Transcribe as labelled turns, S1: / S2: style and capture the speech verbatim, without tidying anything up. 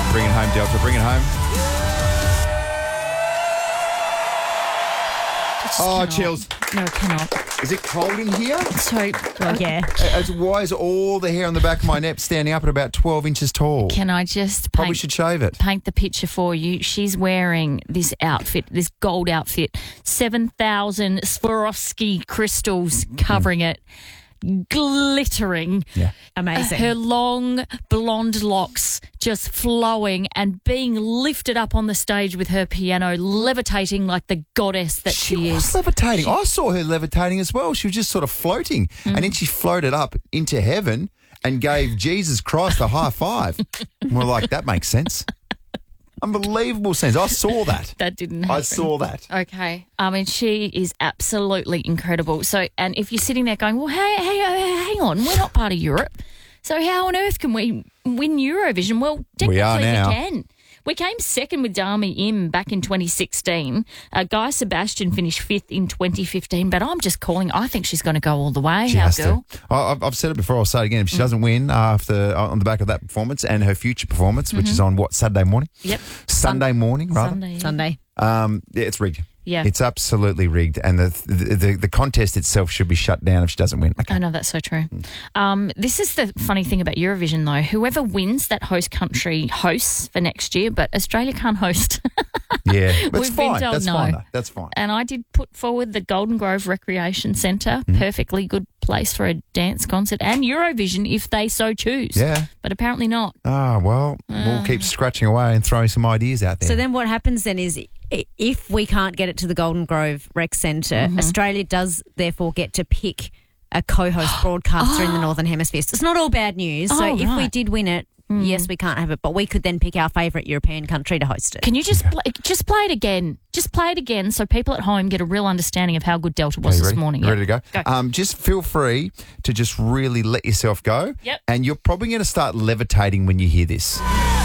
S1: Bring it home, Delta. Bring it home.
S2: Just
S1: Oh,
S2: cannot.
S1: chills.
S2: No, it cannot.
S1: Is it cold in here?
S2: So, well, yeah.
S1: Uh, Why is all the hair on the back of my neck standing up at about twelve inches tall?
S2: Can I just
S1: Probably
S2: paint,
S1: should shave it.
S2: paint the picture for you? She's wearing this outfit, this gold outfit, seven thousand Swarovski crystals covering it, glittering.
S1: Yeah.
S3: Amazing.
S2: Her long blonde locks just flowing and being lifted up on the stage with her piano, levitating like the goddess that she,
S1: She was
S2: is.
S1: levitating. I saw her levitating as well. She was just sort of floating. And then she floated up into heaven and gave Jesus Christ a high five. And we're like, that makes sense. Unbelievable sense. I saw that.
S2: That didn't happen.
S1: I saw that.
S2: Okay. I mean, she is absolutely incredible. So, and if you're sitting there going, well, hey, hey, hey, hang on, we're not part of Europe. So how on earth can we win Eurovision? Well, technically
S1: We are now.
S2: we can. We came second with Dami Im back in twenty sixteen. Uh, Guy Sebastian finished fifth in twenty fifteen, but I'm just calling. I think she's going to go all the way,
S1: She
S2: our
S1: has
S2: girl.
S1: to. I- I've, I've said it before. I'll say it again. If she doesn't win after on the back of that performance and her future performance, which is on what, Saturday morning?
S2: Yep.
S1: Sunday morning, rather.
S2: Sunday.
S3: Sunday.
S1: Um, yeah, it's rigged.
S2: Yeah.
S1: It's absolutely rigged, and the, the the the contest itself should be shut down if she doesn't win. Okay.
S2: I know, that's so true. Um, this is the funny thing about Eurovision, though. Whoever wins, that host country hosts for next year, but Australia can't host.
S1: Yeah, but it's
S2: We've been
S1: fine.
S2: told
S1: That's
S2: no.
S1: fine. Though. That's fine.
S2: And I did put forward the Golden Grove Recreation Centre,
S1: Mm-hmm.
S2: perfectly good place for a dance concert, and Eurovision if they so choose.
S1: Yeah.
S2: But apparently not.
S1: Ah, well, we'll keep scratching away and throwing some ideas out there.
S3: So then what happens then is i- if we can't get it to the Golden Grove Rec Centre, Australia does therefore get to pick a co-host broadcaster in the Northern Hemisphere. So it's not all bad news. So
S2: Oh,
S3: if we
S2: right.
S3: did win it, yes, we can't have it, but we could then pick our favourite European country to host it.
S2: Can you just play, just play it again? Just play it again so people at home get a real understanding of how good Delta was
S1: Are you
S2: this
S1: ready?
S2: morning.
S1: You
S2: Yeah.
S1: ready to go?
S2: Go.
S1: Um, just feel free to just really let yourself go.
S2: Yep.
S1: And you're probably going to start levitating when you hear this.